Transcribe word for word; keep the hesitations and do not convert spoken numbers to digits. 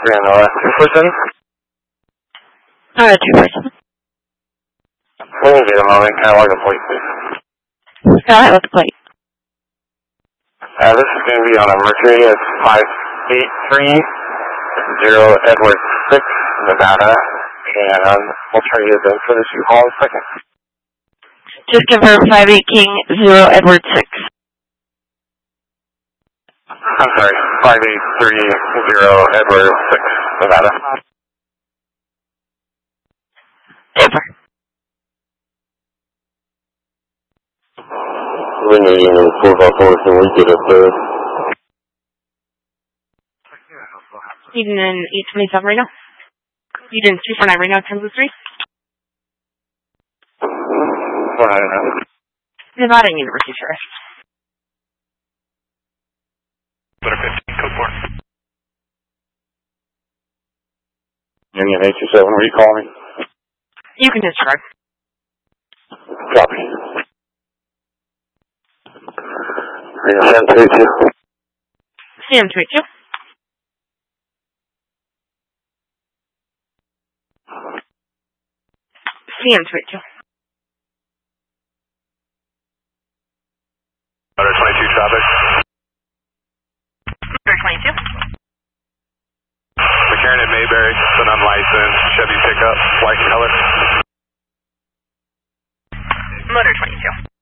Grand North, two-person? Uh, two-person. When you get a moment, can I log the plate, please? Go ahead with the plate. Uh, this is going to be on a Mercury. It's five eight three zero Edward six, Nevada. And um, we'll try to get them for this U-Haul in a second. Just confirm five eight King zero Edward six. I'm sorry, five eight three zero Edward six, Nevada. Denver. Winnie Union four five four, can we get a third? Eden in eight twenty-seven right now. Eden two four nine right now, ten blue three. Nevada University Sheriff. fifteen, code four. Union eight two seven, will you call me? You can disregard. Copy. Union seven two two. C M two eight two. C M two eight two. Motor twenty-two traffic. Motor twenty-two. McCarran and Mayberry, it's an unlicensed Chevy pickup, white color. Motor twenty-two.